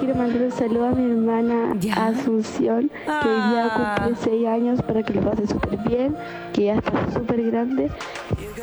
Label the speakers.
Speaker 1: quiero mandar un saludo a mi hermana
Speaker 2: Ya.
Speaker 1: Asunción, que hoy día cumple 6 años, para que lo pase súper bien, que ya está súper grande.